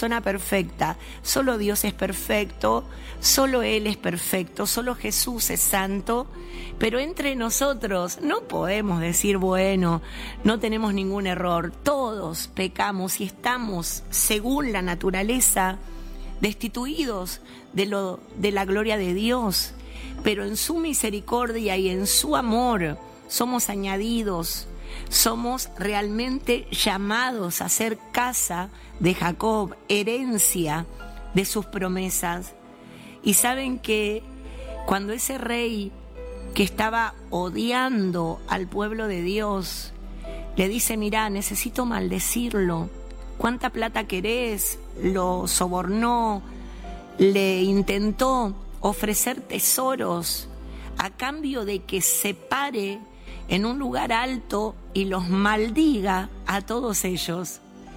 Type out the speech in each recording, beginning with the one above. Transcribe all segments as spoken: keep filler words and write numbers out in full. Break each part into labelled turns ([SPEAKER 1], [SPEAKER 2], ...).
[SPEAKER 1] persona perfecta. Solo Dios es perfecto, solo Él es perfecto, solo Jesús es santo. Pero entre nosotros no podemos decir, bueno, no tenemos ningún error. Todos pecamos y estamos, según la naturaleza, destituidos de, lo, de la gloria de Dios. Pero en su misericordia y en su amor somos añadidos. Somos realmente llamados a ser casa de Jacob, herencia de sus promesas. Y saben que cuando ese rey que estaba odiando al pueblo de Dios le dice, mirá, necesito maldecirlo, ¿cuánta plata querés? Lo sobornó, le intentó ofrecer tesoros a cambio de que se pare en un lugar alto y los maldiga a todos ellos.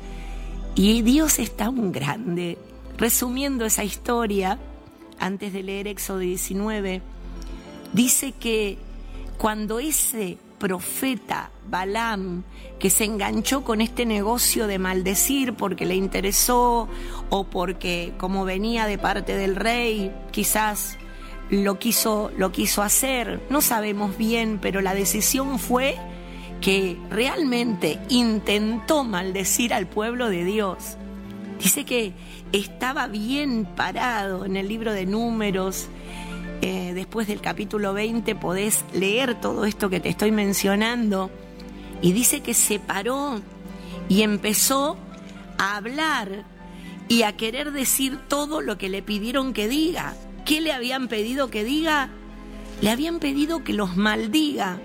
[SPEAKER 1] Y Dios es tan grande. Resumiendo esa historia, antes de leer Éxodo diecinueve, dice que cuando ese profeta Balaam, que se enganchó con este negocio de maldecir porque le interesó o porque como venía de parte del rey, quizás lo quiso, lo quiso hacer, no sabemos bien, pero la decisión fue que realmente intentó maldecir al pueblo de Dios. Dice que estaba bien parado en el libro de Números. Eh, después del capítulo veinte podés leer todo esto que te estoy mencionando. Y dice que se paró y empezó a hablar y a querer decir todo lo que le pidieron que diga. ¿Qué le habían pedido que diga? Le habían pedido que los maldiga.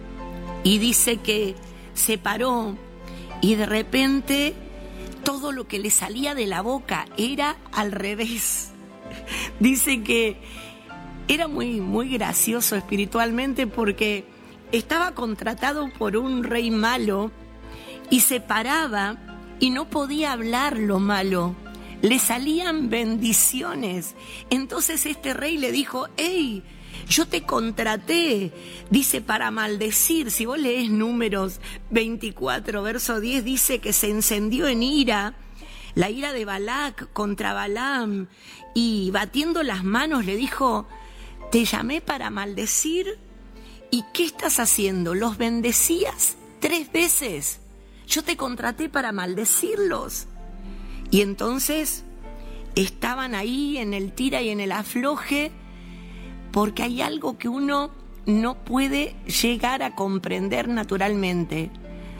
[SPEAKER 1] Y dice que se paró y de repente todo lo que le salía de la boca era al revés. Dice que era muy, muy gracioso espiritualmente porque estaba contratado por un rey malo y se paraba y no podía hablar lo malo. Le salían bendiciones. Entonces este rey le dijo, hey, yo te contraté, dice, para maldecir. Si vos lees Números veinticuatro, verso diez, dice que se encendió en ira, la ira de Balac contra Balaam, y batiendo las manos le dijo, te llamé para maldecir, ¿y qué estás haciendo? ¿Los bendecías tres veces? Yo te contraté para maldecirlos. Y entonces estaban ahí en el tira y en el afloje, porque hay algo que uno no puede llegar a comprender naturalmente.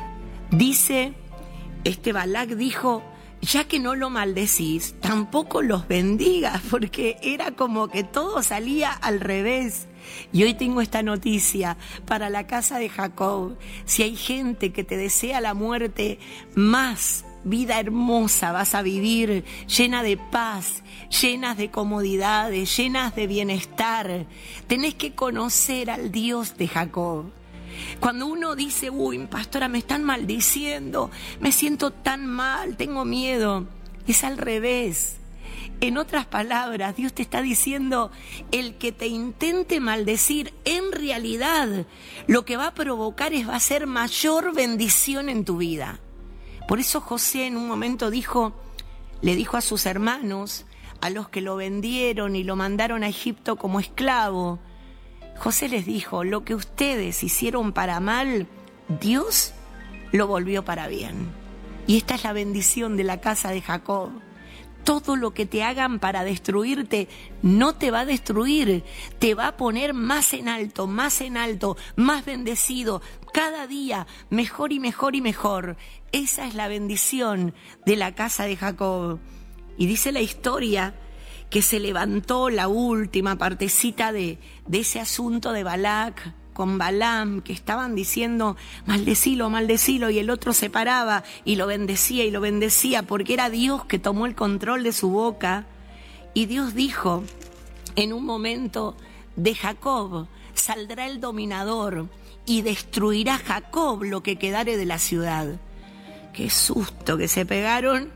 [SPEAKER 1] Dice, este Balac dijo, ya que no lo maldecís, tampoco los bendigas, porque era como que todo salía al revés. Y hoy tengo esta noticia para la casa de Jacob. Si hay gente que te desea la muerte, más vida hermosa vas a vivir, llena de paz, llenas de comodidades, llenas de bienestar. Tenés que conocer al Dios de Jacob. Cuando uno dice, uy, pastora, me están maldiciendo, me siento tan mal, tengo miedo, es al revés. En otras palabras, Dios te está diciendo, el que te intente maldecir, en realidad lo que va a provocar es va a ser mayor bendición en tu vida. Por eso José en un momento dijo, le dijo a sus hermanos, a los que lo vendieron y lo mandaron a Egipto como esclavo, José les dijo, lo que ustedes hicieron para mal, Dios lo volvió para bien. Y esta es la bendición de la casa de Jacob. Todo lo que te hagan para destruirte no te va a destruir, te va a poner más en alto, más en alto, más bendecido, cada día mejor y mejor y mejor. Esa es la bendición de la casa de Jacob. Y dice la historia que se levantó la última partecita de, de ese asunto de Balac con Balaam, que estaban diciendo, maldecilo, maldecilo, y el otro se paraba y lo bendecía y lo bendecía, porque era Dios que tomó el control de su boca. Y Dios dijo, en un momento, de Jacob saldrá el dominador y destruirá Jacob lo que quedare de la ciudad. Qué susto que se pegaron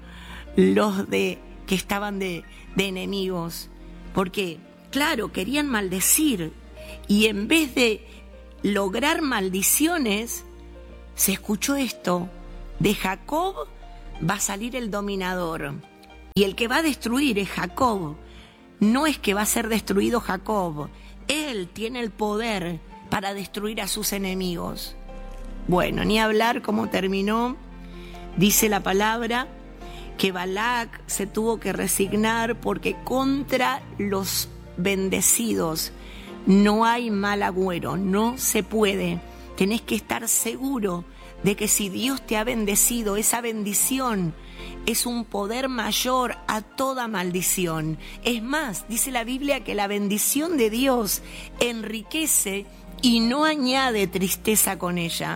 [SPEAKER 1] los de que estaban de, de enemigos, porque claro, querían maldecir, y en vez de lograr maldiciones, se escuchó esto, de Jacob va a salir el dominador. Y el que va a destruir es Jacob. No es que va a ser destruido Jacob. Él tiene el poder para destruir a sus enemigos. Bueno, ni hablar cómo terminó. Dice la palabra que Balac se tuvo que resignar porque contra los bendecidos no hay mal agüero, no se puede. Tenés que estar seguro de que si Dios te ha bendecido, esa bendición es un poder mayor a toda maldición. Es más, dice la Biblia que la bendición de Dios enriquece y no añade tristeza con ella.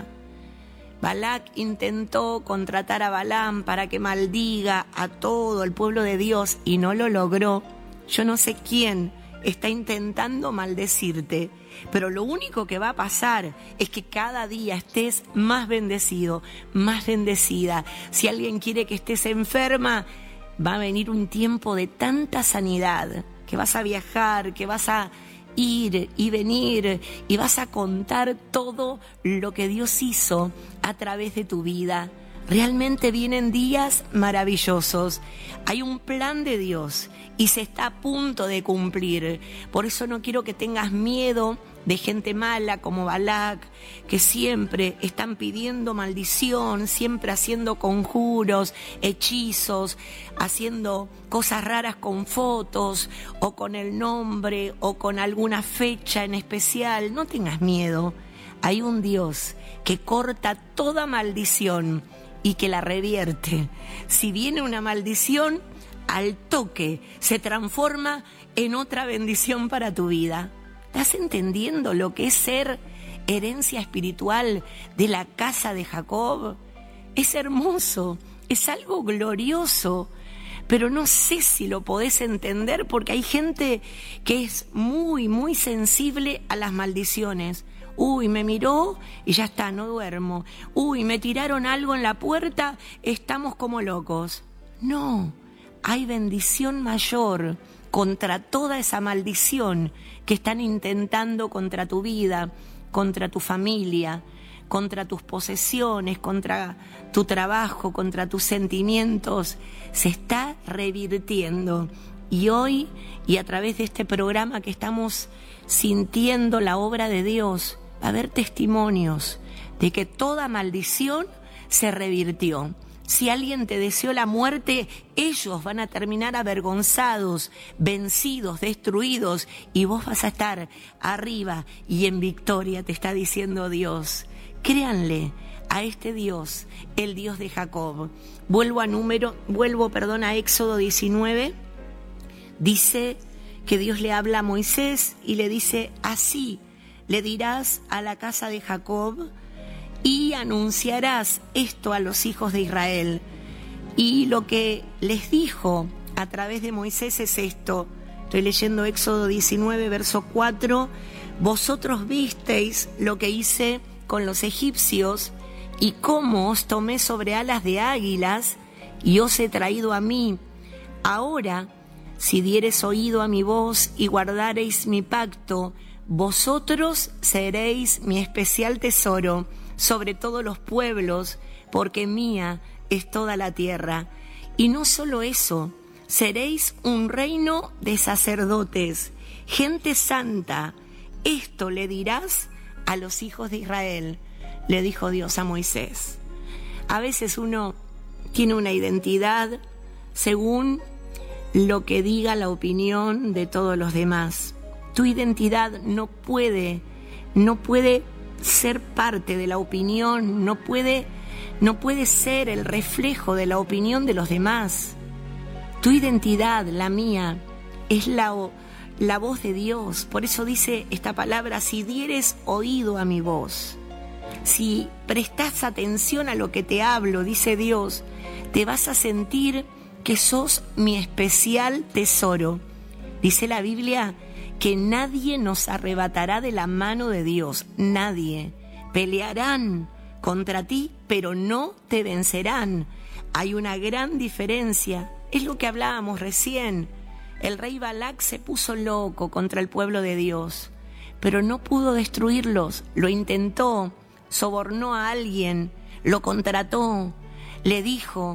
[SPEAKER 1] Balac intentó contratar a Balaam para que maldiga a todo el pueblo de Dios y no lo logró. Yo no sé quién está intentando maldecirte, pero lo único que va a pasar es que cada día estés más bendecido, más bendecida. Si alguien quiere que estés enferma, va a venir un tiempo de tanta sanidad, que vas a viajar, que vas a ir y venir y vas a contar todo lo que Dios hizo a través de tu vida. Realmente vienen días maravillosos. Hay un plan de Dios y se está a punto de cumplir. Por eso no quiero que tengas miedo de gente mala como Balac, que siempre están pidiendo maldición, siempre haciendo conjuros, hechizos, haciendo cosas raras con fotos o con el nombre o con alguna fecha en especial. No tengas miedo. Hay un Dios que corta toda maldición y que la revierte. Si viene una maldición, al toque se transforma en otra bendición para tu vida. ¿Estás entendiendo lo que es ser herencia espiritual de la casa de Jacob? Es hermoso, es algo glorioso, pero no sé si lo podés entender porque hay gente que es muy, muy sensible a las maldiciones. Uy, me miró y ya está, no duermo. Uy, me tiraron algo en la puerta, estamos como locos. No, hay bendición mayor contra toda esa maldición que están intentando contra tu vida, contra tu familia, contra tus posesiones, contra tu trabajo, contra tus sentimientos. Se está revirtiendo. Y hoy, y a través de este programa que estamos sintiendo la obra de Dios, va a haber testimonios de que toda maldición se revirtió. Si alguien te deseó la muerte, ellos van a terminar avergonzados, vencidos, destruidos, y vos vas a estar arriba y en victoria, te está diciendo Dios. Créanle a este Dios, el Dios de Jacob. Vuelvo a número, vuelvo, perdón, a Éxodo diecinueve. Dice que Dios le habla a Moisés y le dice: así le dirás a la casa de Jacob y anunciarás esto a los hijos de Israel. Y lo que les dijo a través de Moisés es esto. Estoy leyendo Éxodo diecinueve, verso cuatro. Vosotros visteis lo que hice con los egipcios y cómo os tomé sobre alas de águilas y os he traído a mí. Ahora, si diereis oído a mi voz y guardareis mi pacto, vosotros seréis mi especial tesoro sobre todos los pueblos, porque mía es toda la tierra. Y no solo eso, seréis un reino de sacerdotes, gente santa. Esto le dirás a los hijos de Israel, le dijo Dios a Moisés. A veces uno tiene una identidad según lo que diga la opinión de todos los demás. Tu identidad no puede, no puede ser parte de la opinión, no puede, no puede ser el reflejo de la opinión de los demás. Tu identidad, la mía, es la, la voz de Dios. Por eso dice esta palabra: si dieres oído a mi voz, si prestás atención a lo que te hablo, dice Dios, te vas a sentir que sos mi especial tesoro. Dice la Biblia que nadie nos arrebatará de la mano de Dios, nadie. Pelearán contra ti, pero no te vencerán. Hay una gran diferencia, es lo que hablábamos recién. El rey Balac se puso loco contra el pueblo de Dios, pero no pudo destruirlos, lo intentó, sobornó a alguien, lo contrató, le dijo: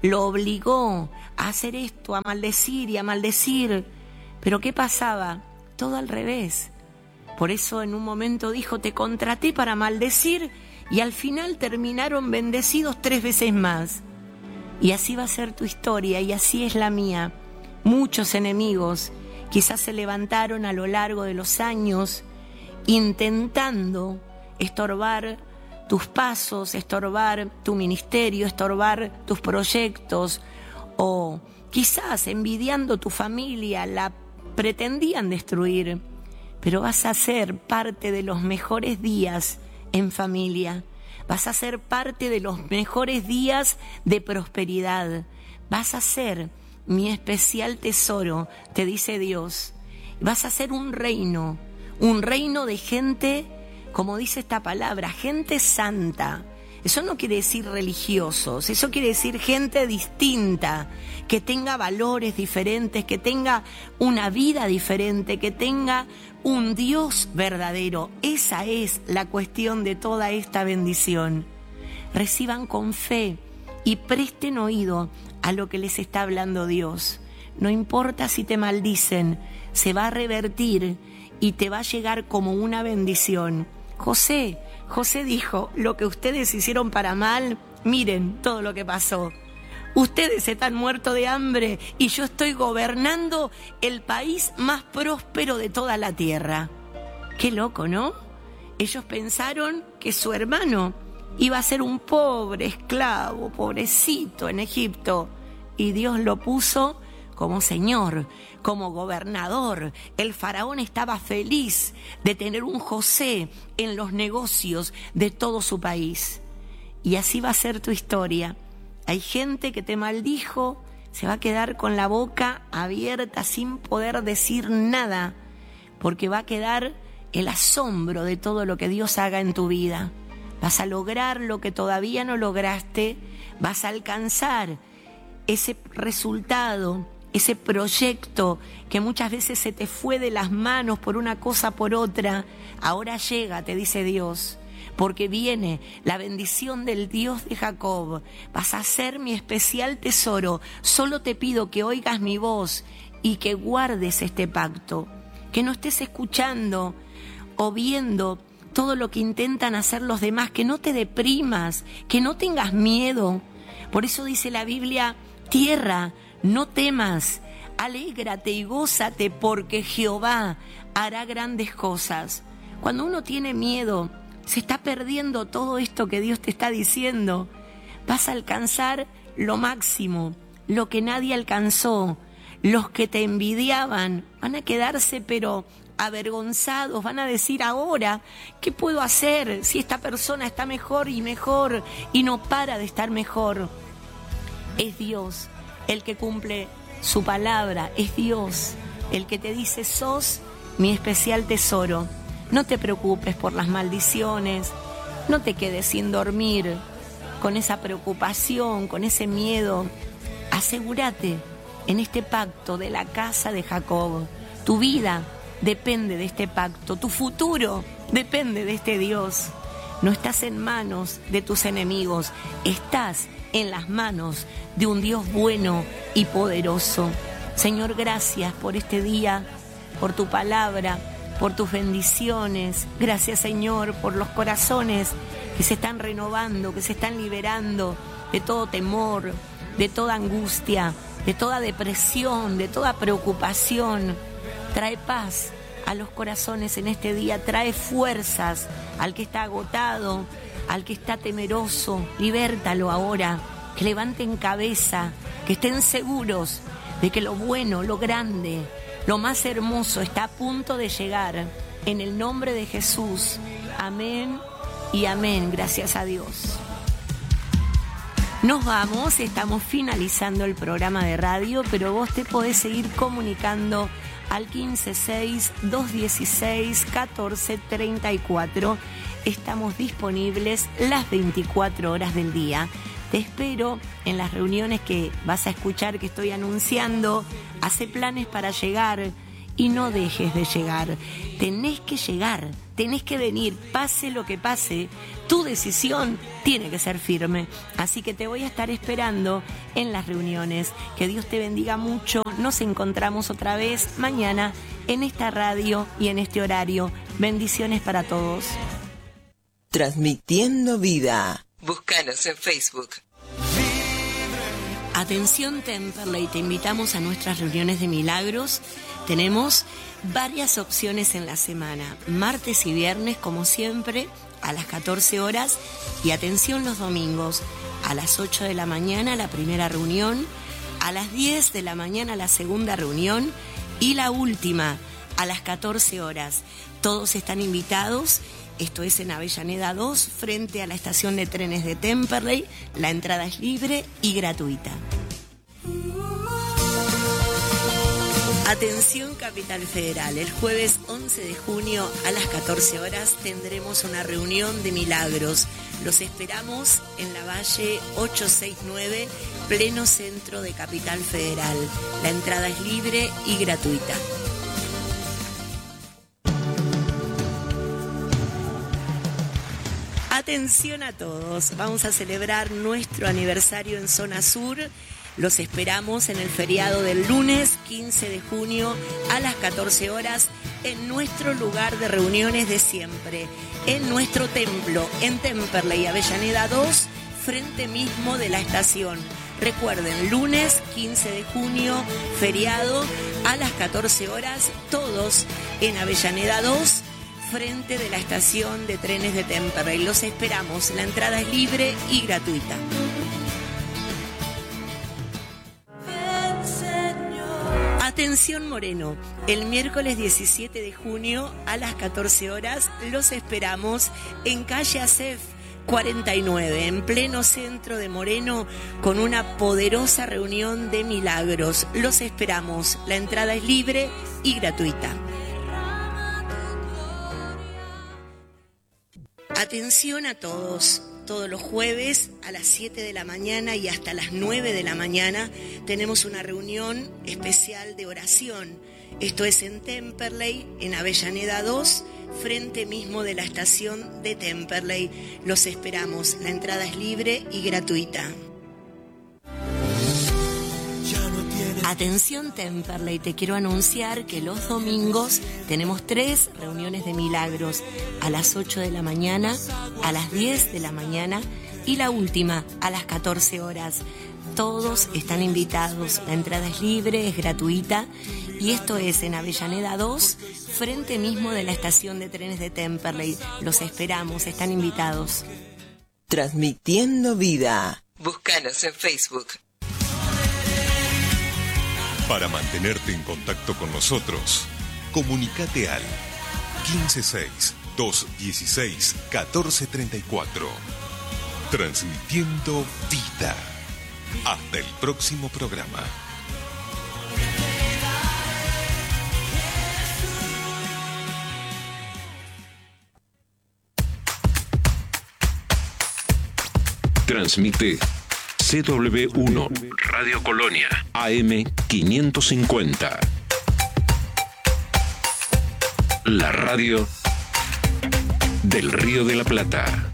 [SPEAKER 1] lo obligó a hacer esto, a maldecir y a maldecir. Pero ¿qué pasaba? Todo al revés. Por eso en un momento dijo, te contraté para maldecir, y al final terminaron bendecidos tres veces más. Y así va a ser tu historia, y así es la mía. Muchos enemigos quizás se levantaron a lo largo de los años intentando estorbar tus pasos, estorbar tu ministerio, estorbar tus proyectos, o quizás envidiando tu familia, la pretendían destruir. Pero vas a ser parte de los mejores días en familia. Vas a ser parte de los mejores días de prosperidad. Vas a ser mi especial tesoro, te dice Dios. Vas a ser un reino, un reino de gente, como dice esta palabra, gente santa. Eso no quiere decir religiosos, eso quiere decir gente distinta, que tenga valores diferentes, que tenga una vida diferente, que tenga un Dios verdadero. Esa es la cuestión de toda esta bendición. Reciban con fe y presten oído a lo que les está hablando Dios. No importa si te maldicen, se va a revertir y te va a llegar como una bendición. José, José dijo, lo que ustedes hicieron para mal, miren todo lo que pasó. Ustedes están muertos de hambre y yo estoy gobernando el país más próspero de toda la tierra. Qué loco, ¿no? Ellos pensaron que su hermano iba a ser un pobre esclavo, pobrecito en Egipto, y Dios lo puso como señor, como gobernador. El faraón estaba feliz de tener un José en los negocios de todo su país. Y así va a ser tu historia. Hay gente que te maldijo, se va a quedar con la boca abierta sin poder decir nada, porque va a quedar el asombro de todo lo que Dios haga en tu vida. Vas a lograr lo que todavía no lograste, vas a alcanzar ese resultado, ese proyecto que muchas veces se te fue de las manos por una cosa por otra. Ahora llega, te dice Dios, porque viene la bendición del Dios de Jacob. Vas a ser mi especial tesoro. Solo te pido que oigas mi voz y que guardes este pacto, que no estés escuchando o viendo todo lo que intentan hacer los demás, que no te deprimas, que no tengas miedo. Por eso dice la Biblia, tierra, no temas, alégrate y gózate, porque Jehová hará grandes cosas. Cuando uno tiene miedo, se está perdiendo todo esto que Dios te está diciendo. Vas a alcanzar lo máximo, lo que nadie alcanzó. Los que te envidiaban van a quedarse pero avergonzados, van a decir ahora, ¿qué puedo hacer si esta persona está mejor y mejor y no para de estar mejor? Es Dios el que cumple su palabra, es Dios el que te dice, sos mi especial tesoro. No te preocupes por las maldiciones, no te quedes sin dormir con esa preocupación, con ese miedo. Asegúrate en este pacto de la casa de Jacob. Tu vida depende de este pacto, tu futuro depende de este Dios. No estás en manos de tus enemigos, estás en las manos de un Dios bueno y poderoso. Señor, gracias por este día, por tu palabra, por tus bendiciones. Gracias, Señor, por los corazones que se están renovando, que se están liberando de todo temor, de toda angustia, de toda depresión, de toda preocupación. Trae paz a los corazones en este día, trae fuerzas al que está agotado, al que está temeroso. Libértalo ahora, que levanten cabeza, que estén seguros de que lo bueno, lo grande, lo más hermoso está a punto de llegar. En el nombre de Jesús, amén y amén. Gracias a Dios. Nos vamos, estamos finalizando el programa de radio, pero vos te podés seguir comunicando al quince seis, dos dieciséis, catorce treinta y cuatro. Estamos disponibles las veinticuatro horas del día. Te espero en las reuniones que vas a escuchar que estoy anunciando. Hace planes para llegar y no dejes de llegar. Tenés que llegar, tenés que venir, pase lo que pase. Tu decisión tiene que ser firme. Así que te voy a estar esperando en las reuniones. Que Dios te bendiga mucho. Nos encontramos otra vez mañana en esta radio y en este horario. Bendiciones para todos.
[SPEAKER 2] Transmitiendo vida. Búscanos en Facebook.
[SPEAKER 1] Atención Temperley, te invitamos a nuestras reuniones de milagros. Tenemos varias opciones en la semana, martes y viernes como siempre a las catorce horas, y atención los domingos a las ocho de la mañana la primera reunión, a las diez de la mañana la segunda reunión y la última a las catorce horas. Todos están invitados. Esto es en Avellaneda dos, frente a la estación de trenes de Temperley. La entrada es libre y gratuita. Atención Capital Federal, el jueves once de junio a las catorce horas tendremos una reunión de milagros. Los esperamos en la Valle ochocientos sesenta y nueve, pleno centro de Capital Federal. La entrada es libre y gratuita. Atención a todos, vamos a celebrar nuestro aniversario en Zona Sur. Los esperamos en el feriado del lunes quince de junio a las catorce horas en nuestro lugar de reuniones de siempre, en nuestro templo, en Temperley, Avellaneda dos, frente mismo de la estación. Recuerden, lunes quince de junio, feriado, a las catorce horas, todos en Avellaneda dos, frente de la estación de trenes de Temperley. Los esperamos, la entrada es libre y gratuita. Atención Moreno, el miércoles diecisiete de junio a las catorce horas los esperamos en calle Acef cuarenta y nueve, en pleno centro de Moreno, con una poderosa reunión de milagros. Los esperamos, la entrada es libre y gratuita. Atención a todos. Todos los jueves a las siete de la mañana y hasta las nueve de la mañana tenemos una reunión especial de oración. Esto es en Temperley, en Avellaneda dos, frente mismo de la estación de Temperley. Los esperamos. La entrada es libre y gratuita. Atención Temperley, te quiero anunciar que los domingos tenemos tres reuniones de milagros, a las ocho de la mañana, a las diez de la mañana y la última a las catorce horas. Todos están invitados, la entrada es libre, es gratuita, y esto es en Avellaneda dos, frente mismo de la estación de trenes de Temperley. Los esperamos, están invitados.
[SPEAKER 2] Transmitiendo vida. Búscanos en Facebook.
[SPEAKER 3] Para mantenerte en contacto con nosotros, comunícate al quince seis, doscientos dieciséis, catorce treinta y cuatro. Transmitiendo vida. Hasta el próximo programa. Transmite C W uno Radio Colonia A M quinientos cincuenta. La radio del Río de la Plata.